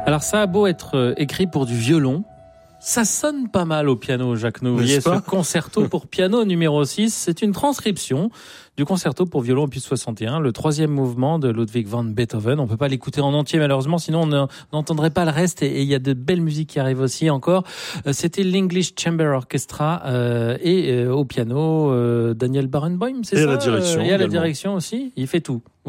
Alors ça a beau être écrit pour du violon, ça sonne pas mal au piano, Jacques Nouvier. Ce concerto pour piano numéro 6, c'est une transcription du concerto pour violon opus 61, le 3e mouvement de Ludwig van Beethoven. On peut pas l'écouter en entier malheureusement, sinon on n'entendrait pas le reste, et il y a de belles musiques qui arrivent aussi encore. C'était l'English Chamber Orchestra et au piano Daniel Barenboim, c'est ça? Et à la direction. Et à la direction aussi, il fait tout.